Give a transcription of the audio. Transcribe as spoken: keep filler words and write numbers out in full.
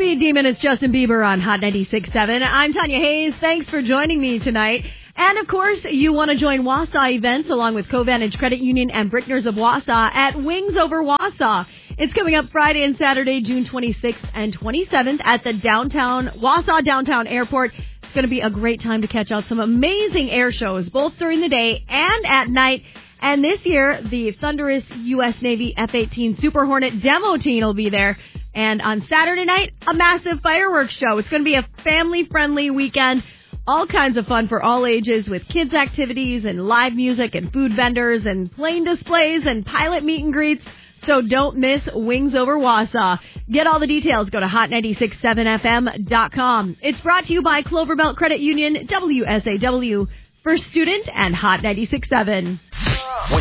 Speed Demon, it's Justin Bieber on Hot ninety-six point seven. I'm Tanya Hayes. Thanks for joining me tonight. And, of course, you want to join Wausau events along with Covantage Credit Union and Brickners of Wausau at Wings Over Wausau. It's coming up Friday and Saturday, June twenty-sixth and twenty-seventh at the downtown Wausau Downtown Airport. It's going to be a great time to catch out some amazing air shows, both during the day and at night. And this year, the thunderous U S Navy F eighteen Super Hornet demo team will be there. And on Saturday night, a massive fireworks show. It's going to be a family-friendly weekend. All kinds of fun for all ages with kids' activities and live music and food vendors and plane displays and pilot meet and greets. So don't miss Wings Over Wausau. Get all the details. Go to hot nine six seven f m dot com. It's brought to you by Cloverbelt Credit Union, W S A W, First Student, and Hot ninety-six point seven.